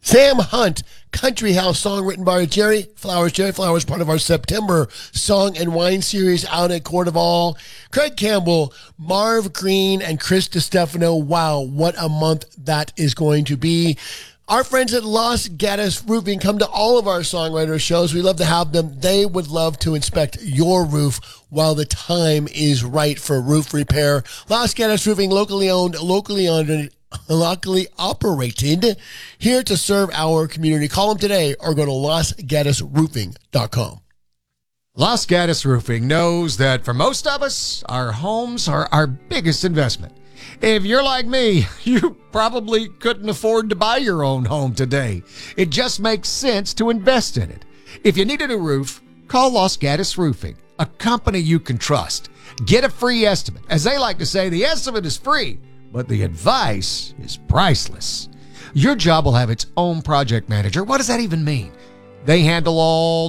Sam Hunt, Country House song written by Jerry Flowers. Jerry Flowers, part of our September Song and Wine series out at Court of All. Craig Campbell, Marv Green, and Chris DiStefano. Wow, what a month that is going to be. Our friends at Los Gatos Roofing come to all of our songwriter shows. We love to have them. They would love to inspect your roof while the time is right for roof repair. Los Gatos Roofing, locally owned, locally operated, here to serve our community. Call them today or go to losgatosroofing.com. Los Gatos Roofing knows that for most of us, our homes are our biggest investment. If you're like me, you probably couldn't afford to buy your own home today. It just makes sense to invest in it. If you needed a roof, call Los Gatos Roofing, a company you can trust. Get a free estimate. As they like to say, the estimate is free, but the advice is priceless. Your job will have its own project manager. What does that even mean? They handle all